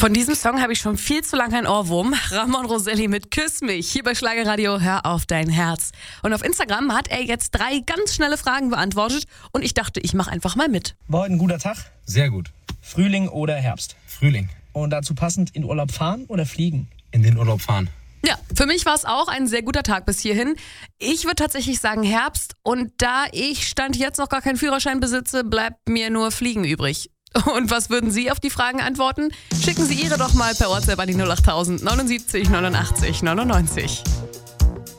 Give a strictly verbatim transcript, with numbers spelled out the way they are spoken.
Von diesem Song habe ich schon viel zu lange ein Ohrwurm. Ramon Roselli mit Küss mich. Hier bei Schlagerradio, hör auf dein Herz. Und auf Instagram hat er jetzt drei ganz schnelle Fragen beantwortet. Und ich dachte, ich mache einfach mal mit. War heute ein guter Tag? Sehr gut. Frühling oder Herbst? Frühling. Und dazu passend in Urlaub fahren oder fliegen? In den Urlaub fahren. Ja, für mich war es auch ein sehr guter Tag bis hierhin. Ich würde tatsächlich sagen Herbst. Und da ich Stand jetzt noch gar keinen Führerschein besitze, bleibt mir nur Fliegen übrig. Und was würden Sie auf die Fragen antworten? Schicken Sie Ihre doch mal per WhatsApp an die null acht null null neunundsiebzig neunundachtzig neunundneunzig.